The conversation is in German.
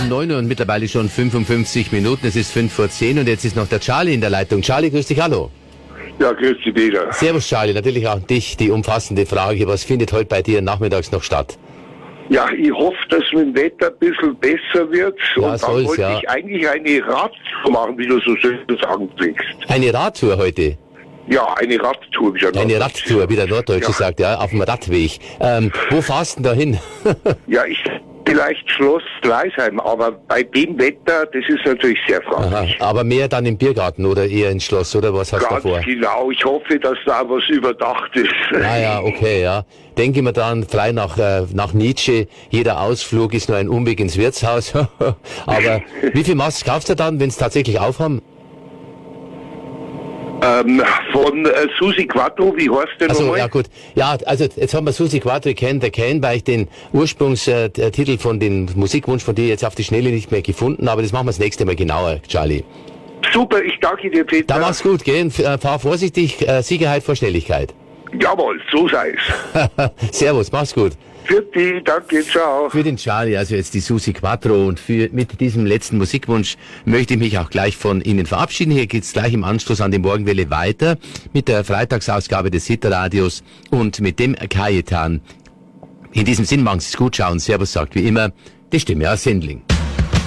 9 Uhr und mittlerweile schon 55 Minuten. Es ist 5 vor 10 und jetzt ist noch der Charlie in der Leitung. Charlie, grüß dich, hallo. Ja, grüß dich, Peter. Servus, Charlie. Natürlich auch dich die umfassende Frage. Was findet heute bei dir nachmittags noch statt? Ja, ich hoffe, dass mit dem Wetter ein bisschen besser wird. Ja, und dann wollte ja. ich eigentlich eine Radtour machen, wie du so schön sagen pflegst. Eine Radtour heute? Ja, eine Radtour. Eine Radtour, wie der Norddeutsche sagt, ja, auf dem Radweg. Wo fahrst du denn da hin? Ja, ich vielleicht Schloss Gleisheim, aber bei dem Wetter, das ist natürlich sehr fraglich. Aha, aber mehr dann im Biergarten oder eher ins Schloss, oder was hast du da vor? Ganz genau, ich hoffe, dass da was überdacht ist. Ja, okay, ja. Denke mir dann frei nach Nietzsche, jeder Ausflug ist nur ein Umweg ins Wirtshaus. Aber wie viel Masken kaufst du dann, wenn es tatsächlich aufhaben? Von Susi Quattro, wie heißt der nochmal? Ja gut. Ja, also jetzt haben wir Susi Quattro erkennen, weil ich den Ursprungstitel von dem Musikwunsch von dir jetzt auf die Schnelle nicht mehr gefunden habe. Das machen wir das nächste Mal genauer, Charlie. Super, ich danke dir, Peter. Da mach's gut, gell? Fahr vorsichtig, Sicherheit vor Schnelligkeit. Jawohl, so sei es. Servus, mach's gut. Für die, danke, ciao. Für den Charlie, also jetzt die Susi Quattro, und mit diesem letzten Musikwunsch möchte ich mich auch gleich von Ihnen verabschieden. Hier geht's gleich im Anschluss an die Morgenwelle weiter mit der Freitagsausgabe des Hitradios und mit dem Kajetan. In diesem Sinn, machen's gut, schauen. Servus sagt wie immer die Stimme aus Sendling.